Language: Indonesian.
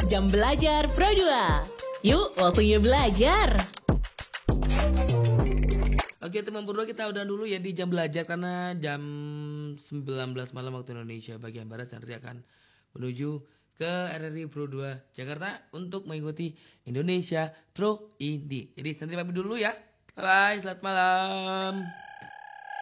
Jam Belajar Pro 2. Yuk, waktunya belajar. Oke teman Pro 2, kita udah dulu ya di jam belajar karena jam 19 malam waktu Indonesia bagian Barat Santri akan menuju ke RRI Pro 2 Jakarta untuk mengikuti Indonesia Pro Indi. Jadi Santri pamit dulu ya. Bye, selamat malam.